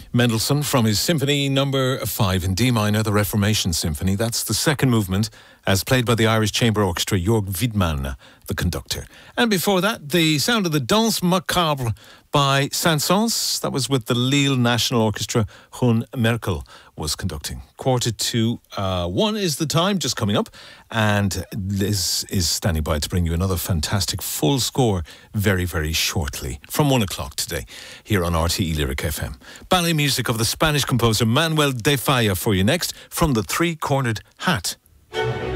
Mendelssohn from his Symphony Number 5 in D minor, the Reformation Symphony. That's the second movement, as played by the Irish Chamber Orchestra, Jörg Widmann, the conductor. And before that, the sound of the Danse Macabre by Saint-Saëns. That was with the Lille National Orchestra. Hun Merkel was conducting. 1:45 is the time, just coming up. And Liz is standing by to bring you another fantastic full score very, very shortly. From 1 o'clock today, here on RTE Lyric FM. Ballet music of the Spanish composer Manuel de Falla for you next, from the Three-Cornered Hat.